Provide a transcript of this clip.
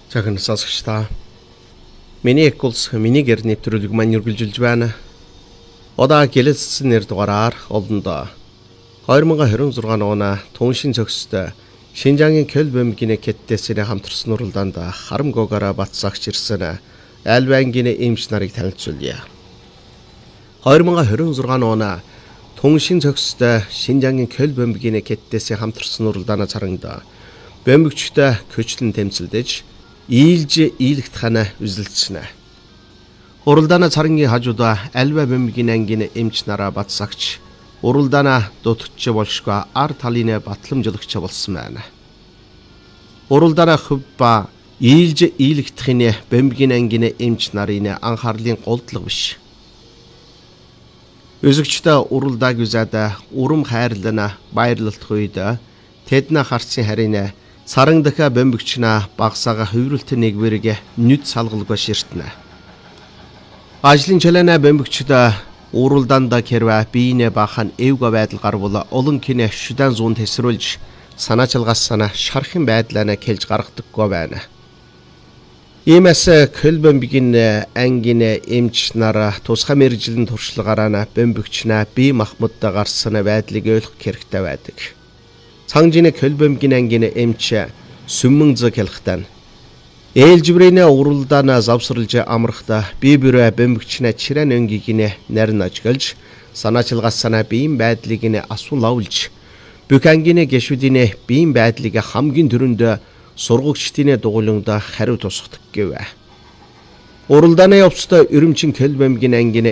Захин сонсогчдаа миний эккулс миний гэр нэвтрүүлэг маань үргэлжилж байна. Одоо гэлэлцсэн нэр дугаараар олондоо 2026 оны түншин цогцтой Шинжаангийн Көлбөмбөгийн кэттесийн хамтарсан уралдаанд харамгоогаараа батсагч ирсэн айлвангийн эмч нарыг танилцуулъя. 2026 оны түншин цогцтой Шинжаангийн Көлбөмбөгийн кэттесийн хамтарсан уралдааны царангад бөмбөгчтэй көчлөн тэмцэлдэж ийлж ийлэгт хана үзэлцэнэ. Уралдааны царангийн хажуудаа альва бөмбөгийн ангийн эмч нараа батсагч уралдаана дутч болшгүй ар талын батламжлагч болсон байна. Уралдаана хөв ба ийлж ийлэгдэхний бөмбөгийн ангийн эмч нарын анхаарлын голдлого биш. Үзэгчтэй уралдааг үзээд урам хайрлана баярлалдах үед тэдний харцын харийн царан дахиа бөмбөгчнаа багсаага хувирлт нэгвэрэг нүд салгалгүй ширтнэ. Ажлын чалана бөмбөгчд уралдаанд хэрвээ биенэ бахан эвга байдал гарвал олон кинэ шүдэн зүүн тесрүүлж санаачилгаасана шархын байдлаа хэлж гаргадаггүй байна. Иймээс Көлбөмбөгийн ангийн эмч нар тусгай мэргэжлийн туршлагаараа бөмбөгчнаа бие махбодтой гарсан байдлыг ойлгох хэрэгтэй байдаг. Цангжины Көлбөмбөгийн ангийн эмч сүмэн зэг хэлхтэн ээлжбрэнэ уралдаана завсарлж амрахта бие бүрэ бөмбөгчнэ чирэн өнгигийн нарин ажиглаж санаачилгаасана биеийн байдлыг асуун лавлж бүх ангийн гişүдийн биеийн байдлыг хамгийн түрүүнд сургагчдын дугуйлангад хариу тусгадаг гэв. Уралдааны явцад Өрөмчин Көлбөмбөгийн ангийн